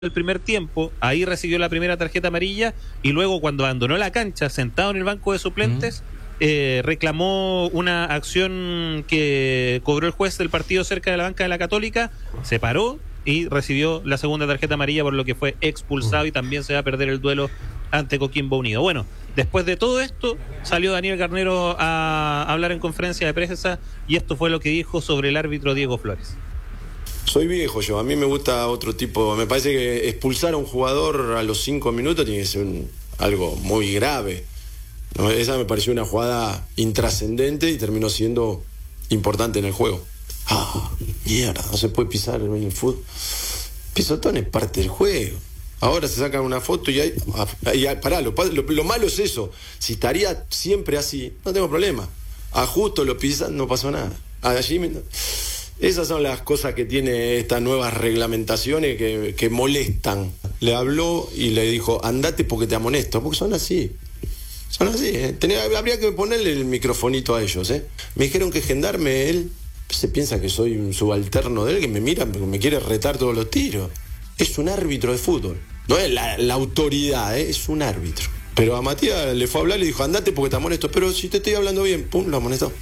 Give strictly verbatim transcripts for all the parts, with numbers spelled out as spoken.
el primer tiempo, ahí recibió la primera tarjeta amarilla y luego cuando abandonó la cancha, sentado en el banco de suplentes, mm. eh, reclamó una acción que cobró el juez del partido cerca de la banca de la Católica, se paró y recibió la segunda tarjeta amarilla, por lo que fue expulsado mm. y también se va a perder el duelo ante Coquimbo Unido. Bueno, después de todo esto, salió Daniel Garnero a hablar en conferencia de prensa y esto fue lo que dijo sobre el árbitro Diego Flores. Soy viejo yo, a mí me gusta otro tipo, me parece que expulsar a un jugador a los cinco minutos tiene que ser un, algo muy grave. ¿No? Esa me pareció una jugada intrascendente y terminó siendo importante en el juego. Ah, mierda, no se puede pisar en el fútbol. Pisotón es parte del juego. Ahora se sacan una foto y hay... Y hay pará, lo, lo, lo malo es eso. Si estaría siempre así, no tengo problema. A justo lo pisan, no pasó nada. Allí me... Esas son las cosas que tiene estas nuevas reglamentaciones que, que molestan. Le habló y le dijo, andate porque te amonesto, porque son así. Son así, ¿eh? Tenía, habría que ponerle el microfonito a ellos, ¿eh? Me dijeron que Gendarme, él se piensa que soy un subalterno de él, que me mira, me quiere retar todos los tiros. Es un árbitro de fútbol. No es la, la autoridad, ¿eh? Es un árbitro. Pero a Matías le fue a hablar y le dijo, andate porque te amonesto. Pero si te estoy hablando bien, pum, lo amonestó.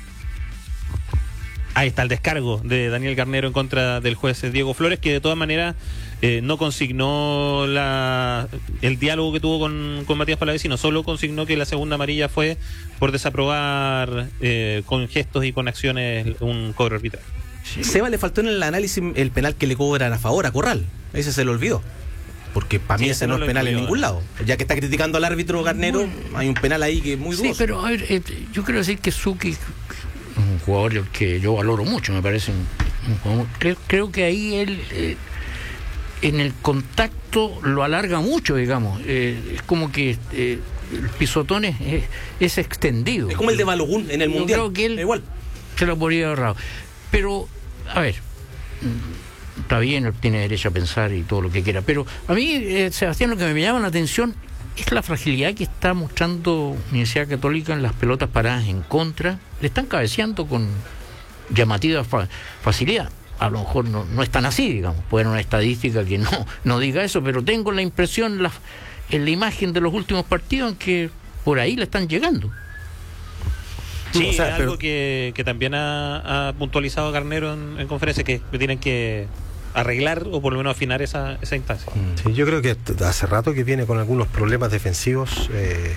Ahí está el descargo de Daniel Garnero en contra del juez Diego Flores, que de todas maneras eh, no consignó la, el diálogo que tuvo con, con Matías Palavecino, solo consignó que la segunda amarilla fue por desaprobar eh, con gestos y con acciones un cobro arbitral. Sí. Seba, le faltó en el análisis el penal que le cobran a favor a Corral, ese se le olvidó. Porque para mí sí, ese no, no es penal en ningún lado. Ya que está criticando al árbitro Garnero, bueno, hay un penal ahí que es muy dudoso. Sí, pero a ver, eh, yo quiero decir que Suki, un jugador que yo valoro mucho, me parece un, un jugador, creo, creo que ahí él eh, en el contacto lo alarga mucho, digamos, eh, es como que eh, el pisotón es, es, es extendido. Es como el de Balogun en el yo Mundial. Creo que él igual se lo podría haber ahorrado. Pero, a ver, está bien, él tiene derecho a pensar y todo lo que quiera, pero a mí, eh, Sebastián, lo que me llama la atención es la fragilidad que está mostrando Universidad Católica en las pelotas paradas en contra. Le están cabeceando con llamativa fa- facilidad. A lo mejor no, no es tan así, digamos. Puede haber una estadística que no, no diga eso, pero tengo la impresión la, en la imagen de los últimos partidos en que por ahí le están llegando. Sí, o sea, es pero... algo que, que también ha, ha puntualizado Garnero en, en conferencia, que tienen que arreglar o por lo menos afinar esa, esa instancia. Sí, yo creo que hace rato que viene con algunos problemas defensivos. Eh,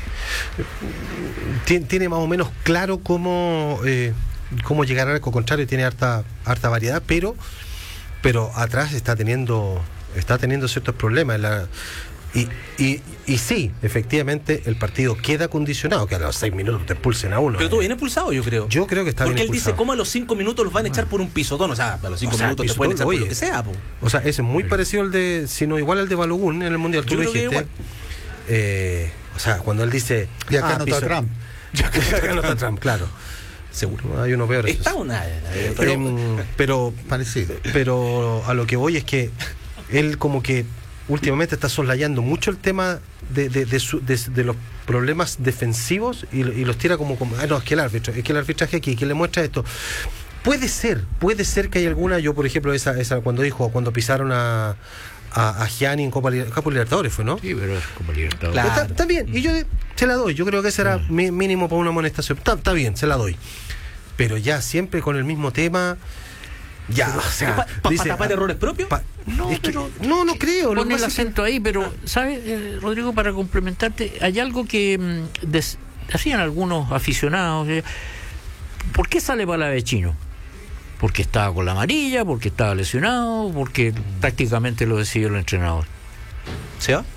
tiene, tiene más o menos claro cómo eh, cómo llegar al arco contrario, tiene harta harta variedad, pero pero atrás está teniendo está teniendo ciertos problemas. La, y, y, y sí, efectivamente, el partido queda condicionado, que a los seis minutos te expulsen a uno. Pero tú bien expulsado, yo creo. Yo creo que está Porque bien él expulsado. dice, ¿cómo a los cinco minutos los van a echar por un pisotón? O sea, a los cinco o sea, minutos te pisotón, pueden echar oye, por lo que sea, po. O sea, ese es muy parecido al de, si no igual al de Balogun en el Mundial. Tú Yo lo creo que dijiste. Eh, o sea, cuando él dice... Y acá ah, no piso, está Trump. acá no está Trump, claro. Seguro, hay uno peor. Está una... Pero, eh, pero, parecido. Pero a lo que voy es que él como que últimamente está soslayando mucho el tema de, de, de, su, de, de los problemas defensivos y, y los tira como, como ah, no, es que el árbitro, es que el arbitraje aquí, que le muestra esto. Puede ser, puede ser que hay alguna, yo por ejemplo, esa, esa cuando dijo, cuando pisaron a a, a Gianni en Copa, Copa Libertadores fue, ¿no? Sí, pero es Copa Libertadores. Claro. Está, está bien, y yo se la doy, yo creo que ese era mi, mínimo para una amonestación. Está, está bien, se la doy. Pero ya siempre con el mismo tema. Ya, pero, o sea, ¿para pa, pa tapar errores propios? Pa, no, es pero que, no, no creo. Pon el acento que... ahí, pero, ¿sabes, eh, Rodrigo, para complementarte, hay algo que mmm, des, hacían algunos aficionados. Eh, ¿Por qué sale Palavecino? Porque estaba con la amarilla, porque estaba lesionado, porque prácticamente lo decidió el entrenador. ¿Se va?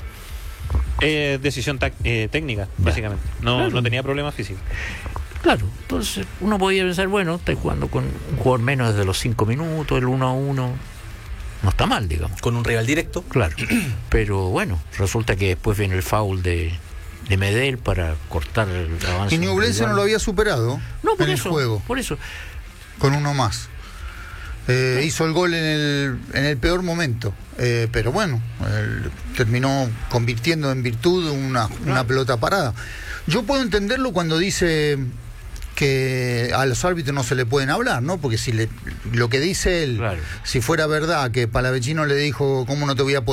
Eh, decisión tac- eh, técnica, básicamente. No, claro. no tenía problemas físicos. Claro, entonces uno podía pensar, bueno, estáis jugando con un jugador menos desde los cinco minutos, el uno a uno, no está mal, digamos. Con un rival directo. Claro, pero bueno, resulta que después viene el foul de, de Medel para cortar el avance. Y Ñublense no lo había superado no, por en eso, el juego. Por eso. Con uno más. Eh, hizo el gol en el, en el peor momento, eh, pero bueno, él terminó convirtiendo en virtud una, una pelota parada. Yo puedo entenderlo cuando dice que a los árbitros no se le pueden hablar, ¿no? Porque si le, lo que dice él, claro. si fuera verdad que Palavecino le dijo, ¿cómo no te voy a poder